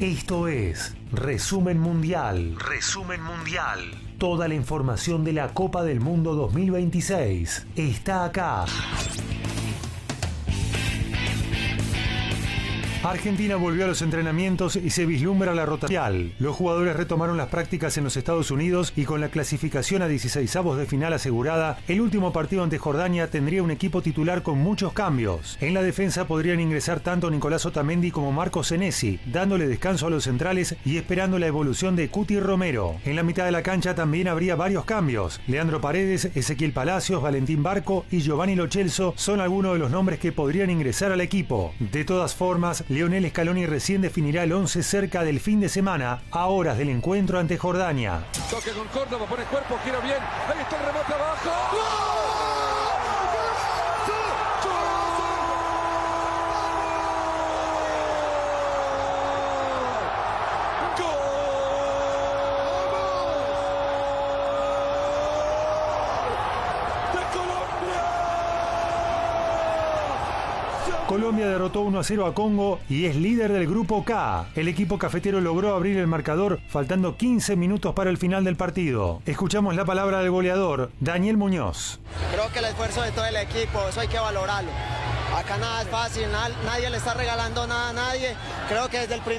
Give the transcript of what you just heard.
Esto es Resumen Mundial. Resumen Mundial. Toda la información de la Copa del Mundo 2026 está acá. Argentina volvió a los entrenamientos y se vislumbra la rotación. Los jugadores retomaron las prácticas en los Estados Unidos y con la clasificación a 16avos de final asegurada, el último partido ante Jordania tendría un equipo titular con muchos cambios. En la defensa podrían ingresar tanto Nicolás Otamendi como Marco Senesi, dándole descanso a los centrales y esperando la evolución de Cuti Romero. En la mitad de la cancha también habría varios cambios. Leandro Paredes, Ezequiel Palacios, Valentín Barco y Giovanni Lo Celso son algunos de los nombres que podrían ingresar al equipo. De todas formas, Lionel Scaloni recién definirá el 11 cerca del fin de semana, a horas del encuentro ante Jordania. Toque con Córdoba, pone cuerpo, gira bien. Ahí está el remate abajo. ¡Gol! Colombia derrotó 1-0 a Congo y es líder del grupo K. El equipo cafetero logró abrir el marcador faltando 15 minutos para el final del partido. Escuchamos la palabra del goleador, Daniel Muñoz. Creo que el esfuerzo de todo el equipo, eso hay que valorarlo. Acá nada es fácil, nadie le está regalando nada a nadie. Creo que desde el primer